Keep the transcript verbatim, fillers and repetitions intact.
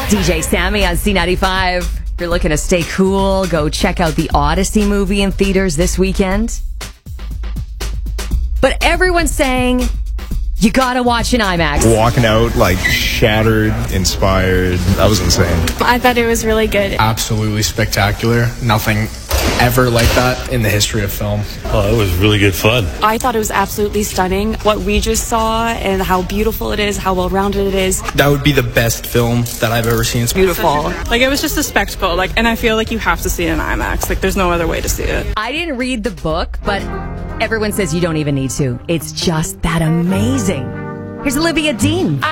D J Sammy on C ninety-five. If you're looking to stay cool, go check out the Odyssey movie in theaters this weekend. But everyone's saying you gotta watch in IMAX. Walking out like shattered, inspired. That was insane. I thought it was really good. Absolutely spectacular. Nothing ever like that in the history of film. Oh, it was really good fun. I thought it was absolutely stunning. What we just saw and how beautiful it is, how well-rounded it is. That would be the best film that I've ever seen. It's beautiful. Like, it was just a spectacle. Like, and I feel like you have to see it in IMAX. Like, there's no other way to see it. I didn't read the book, but everyone says you don't even need to. It's just that amazing. Here's Olivia Dean.